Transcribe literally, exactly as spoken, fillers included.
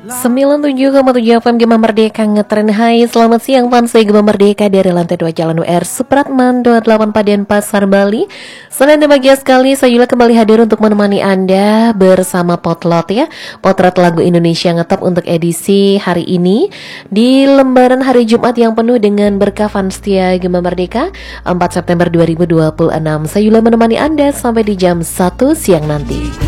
sembilan puluh tujuh koma tujuh F M Gema Merdeka ngetren. Hai, selamat siang Pan, saya Gema Merdeka dari lantai dua Jalan U R Supratman dua puluh delapan Paden Pasar Bali. Senang dan bahagia sekali saya Yula kembali hadir untuk menemani Anda bersama Potlot ya. Potret lagu Indonesia ngetop untuk edisi hari ini di lembaran hari Jumat yang penuh dengan berkah fans setia Gema Merdeka empat September dua ribu dua puluh enam. Saya Yula menemani Anda sampai di jam satu siang nanti.